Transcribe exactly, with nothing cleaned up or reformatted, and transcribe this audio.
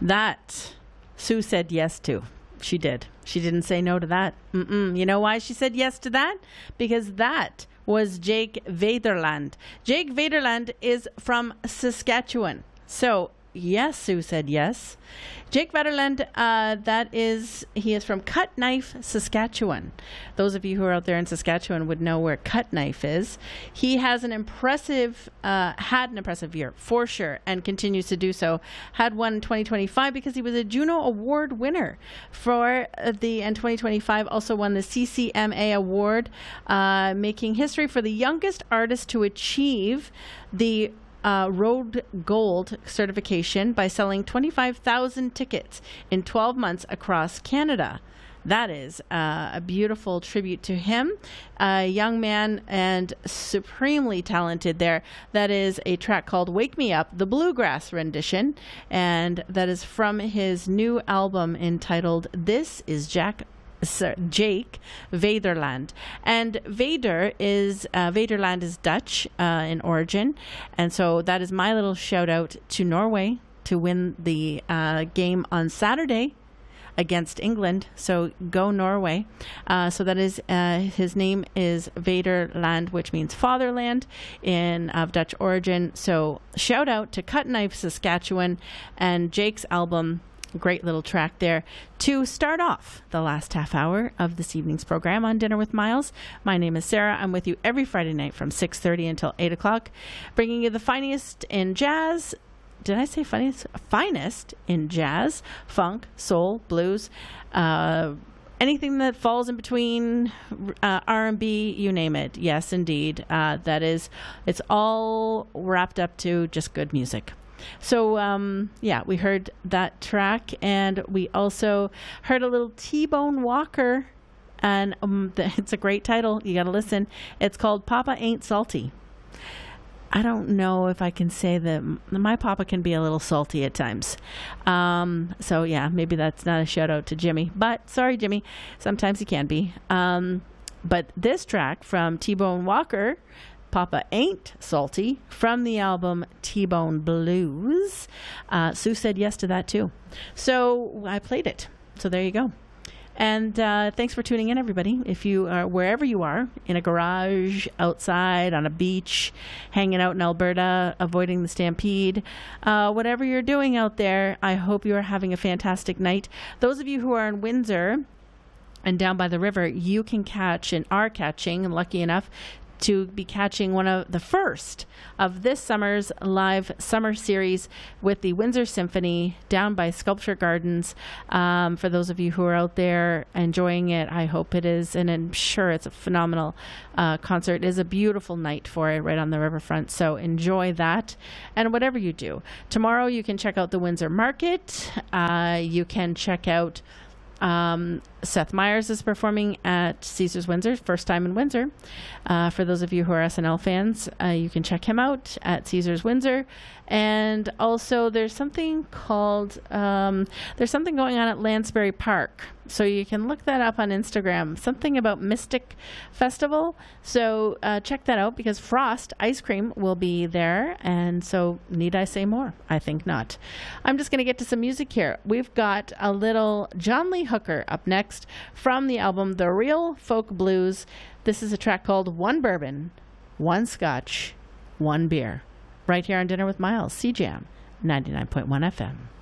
That Sue said yes to. She did. She didn't say no to that. Mm-mm. You know why she said yes to that? Because that was Jake Vaderland. Jake Vaderland is from Saskatchewan. So, yes, Sue said yes. Jake Vaderland, uh, that is, he is from Cut Knife, Saskatchewan. Those of you who are out there in Saskatchewan would know where Cut Knife is. He has an impressive, uh, had an impressive year, for sure, and continues to do so. Had one in twenty twenty-five because he was a Juno Award winner for the, and twenty twenty-five also won the C C M A Award, uh, making history for the youngest artist to achieve the Uh, Road Gold certification by selling twenty-five thousand tickets in twelve months across Canada. That is uh, a beautiful tribute to him. A young man and supremely talented there. That is a track called Wake Me Up, the Bluegrass rendition. And that is from his new album entitled This is Jack Sir Jake Vaderland. And Vader is uh, Vaderland is Dutch uh, in origin, and so that is my little shout out to Norway to win the uh, game on Saturday against England. So go Norway. Uh, so that is uh, his name is Vaderland, which means fatherland in of Dutch origin. So shout out to Cut Knife Saskatchewan and Jake's album. Great little track there to start off the last half hour of this evening's program on Dinner with Miles. My name is Sarah. I'm with you every Friday night from six thirty until eight o'clock, bringing you the finest in jazz. Did I say finest? Finest in jazz, funk, soul, blues, uh, anything that falls in between, uh, R and B, you name it. Yes, indeed. Uh, that is, it's all wrapped up to just good music. So, um, yeah, we heard that track, and we also heard a little T-Bone Walker, and um, th- it's a great title. You got to listen. It's called Papa Ain't Salty. I don't know if I can say that m- my papa can be a little salty at times. Um, so, yeah, maybe that's not a shout-out to Jimmy. But, sorry, Jimmy, sometimes he can be. Um, but this track from T-Bone Walker, Papa Ain't Salty, from the album T-Bone Blues. Uh, Sue said yes to that too. So I played it. So there you go. And uh, thanks for tuning in, everybody. If you are wherever you are, in a garage, outside, on a beach, hanging out in Alberta, avoiding the stampede, uh, whatever you're doing out there, I hope you are having a fantastic night. Those of you who are in Windsor and down by the river, you can catch and are catching, and lucky enough to be catching one of the first of this summer's live summer series with the Windsor Symphony down by Sculpture Gardens. Um, for those of you who are out there enjoying it, I hope it is, and I'm sure it's a phenomenal uh, concert. It is a beautiful night for it right on the riverfront, so enjoy that. And whatever you do, tomorrow you can check out the Windsor Market. Uh, you can check out Um, Seth Meyers is performing at Caesars Windsor, first time in Windsor. Uh, for those of you who are S N L fans, uh, you can check him out at Caesars Windsor. And also there's something called, um, there's something going on at Lansbury Park. So you can look that up on Instagram, something about Mystic Festival. So uh, check that out, because Frost Ice Cream will be there. And so need I say more? I think not. I'm just going to get to some music here. We've got a little John Lee Hooker up next from the album The Real Folk Blues. This is a track called One Bourbon, One Scotch, One Beer. Right here on Dinner with Miles, C J A M ninety-nine point one F M.